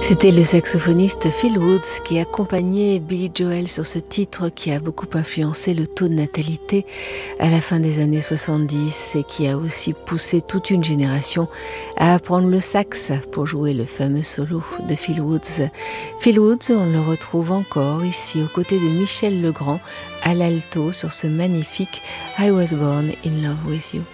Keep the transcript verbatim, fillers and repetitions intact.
C'était le saxophoniste Phil Woods qui accompagnait Billy Joel sur ce titre qui a beaucoup influencé le taux de natalité à la fin des années soixante-dix et qui a aussi poussé toute une génération à apprendre le sax pour jouer le fameux solo de Phil Woods. Phil Woods, on le retrouve encore ici aux côtés de Michel Legrand à l'alto sur ce magnifique I Was Born in Love with You.